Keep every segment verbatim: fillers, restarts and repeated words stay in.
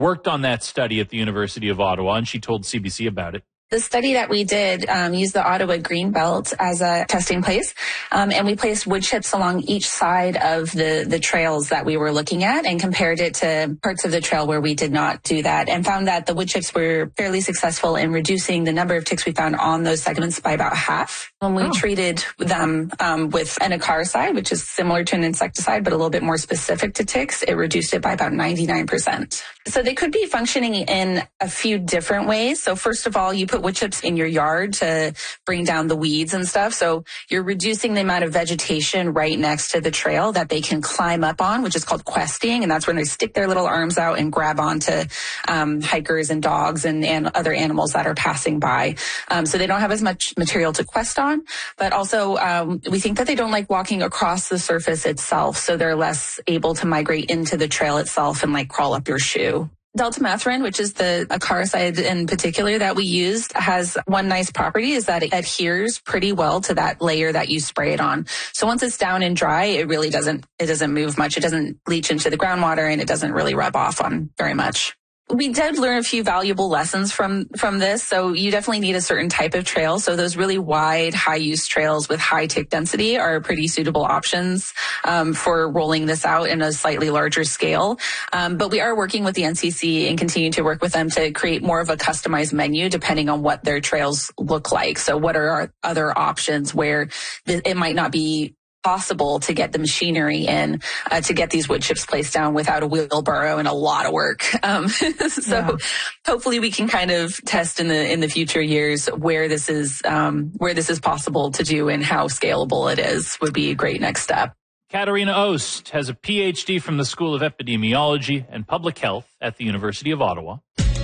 worked on that study at the University of Ottawa, and she told C B C about it. The study that we did um, used the Ottawa Greenbelt as a testing place, um, and we placed wood chips along each side of the, the trails that we were looking at and compared it to parts of the trail where we did not do that, and found that the wood chips were fairly successful in reducing the number of ticks we found on those segments by about half. When we oh. treated them um, with an acaricide, which is similar to an insecticide but a little bit more specific to ticks, it reduced it by about ninety-nine percent. So they could be functioning in a few different ways. So first of all, you put wood chips in your yard to bring down the weeds and stuff. So you're reducing the amount of vegetation right next to the trail that they can climb up on, which is called questing. And that's when they stick their little arms out and grab onto um, hikers and dogs and, and other animals that are passing by. Um, so they don't have as much material to quest on. But also, um, we think that they don't like walking across the surface itself. So they're less able to migrate into the trail itself and like crawl up your shoe. Deltamethrin, which is the acaricide in particular that we used, has one nice property is that it adheres pretty well to that layer that you spray it on. So once it's down and dry, it really doesn't, it doesn't move much. It doesn't leach into the groundwater and it doesn't really rub off on very much. We did learn a few valuable lessons from, from this. So you definitely need a certain type of trail. So those really wide, high-use trails with high tick density are pretty suitable options um, for rolling this out in a slightly larger scale. Um, but we are working with the N C C and continue to work with them to create more of a customized menu depending on what their trails look like. So what are our other options where th- it might not be possible to get the machinery in uh, to get these wood chips placed down without a wheelbarrow and a lot of work. Um, so yeah. Hopefully we can kind of test in the in the future years where this is um, where this is possible to do and how scalable it is would be a great next step. Katarina Ost has a P H D from the School of Epidemiology and Public Health at the University of Ottawa.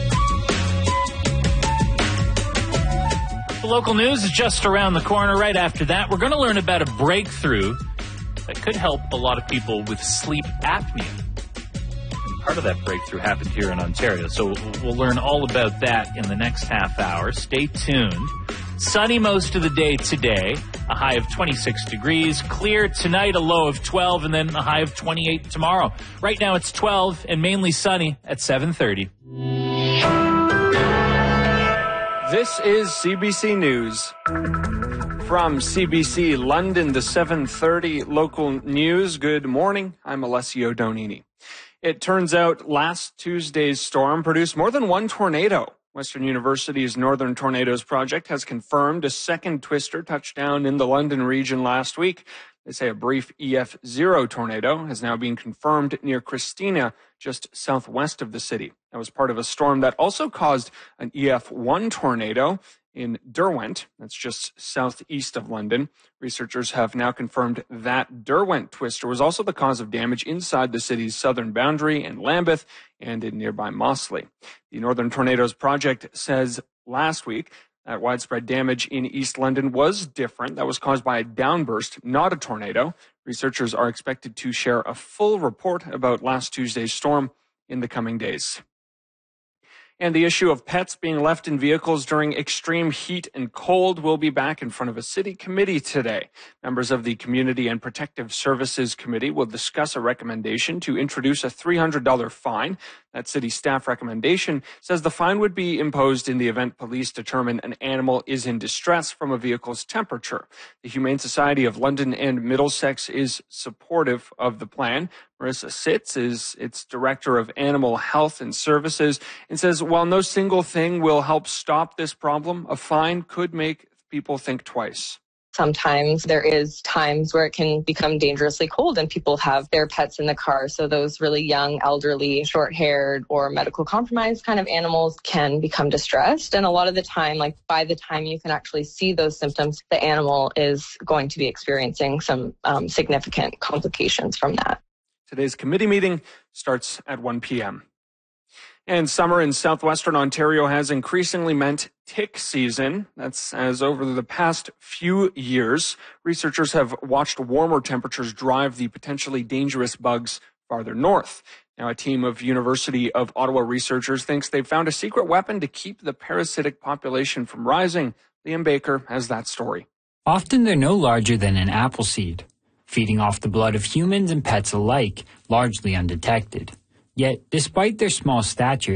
The local news is just around the corner. Right after that, we're going to learn about a breakthrough that could help a lot of people with sleep apnea. Part of that breakthrough happened here in Ontario, so we'll learn all about that in the next half hour. Stay tuned. Sunny most of the day today, a high of twenty-six degrees. Clear tonight, a low of twelve, and then a high of twenty-eight tomorrow. Right now it's twelve and mainly sunny at seven thirty. This is C B C News. From C B C London, the seven thirty local news. Good morning. I'm Alessio Donini. It turns out last Tuesday's storm produced more than one tornado. Western University's Northern Tornadoes Project has confirmed a second twister touched down in the London region last week. They say a brief E F zero tornado has now been confirmed near Christina, just southwest of the city. That was part of a storm that also caused an E F one tornado in Derwent. That's just southeast of London. Researchers have now confirmed that Derwent twister was also the cause of damage inside the city's southern boundary in Lambeth and in nearby Mossley. The Northern Tornadoes Project says last week that widespread damage in East London was different. That was caused by a downburst, not a tornado. Researchers are expected to share a full report about last Tuesday's storm in the coming days. And the issue of pets being left in vehicles during extreme heat and cold will be back in front of a city committee today. Members of the Community and Protective Services Committee will discuss a recommendation to introduce a three hundred dollars fine. That city staff recommendation says the fine would be imposed in the event police determine an animal is in distress from a vehicle's temperature. The Humane Society of London and Middlesex is supportive of the plan. Marissa Sitz is its Director of Animal Health and Services and says while no single thing will help stop this problem, a fine could make people think twice. Sometimes there is times where it can become dangerously cold and people have their pets in the car. So those really young, elderly, short-haired or medical compromised kind of animals can become distressed. And a lot of the time, like by the time you can actually see those symptoms, the animal is going to be experiencing some um, significant complications from that. Today's committee meeting starts at one p.m. And summer in southwestern Ontario has increasingly meant tick season. That's as over the past few years, researchers have watched warmer temperatures drive the potentially dangerous bugs farther north. Now, a team of University of Ottawa researchers thinks they've found a secret weapon to keep the parasitic population from rising. Liam Baker has that story. Often they're no larger than an apple seed, feeding off the blood of humans and pets alike, largely undetected. Yet, despite their small stature,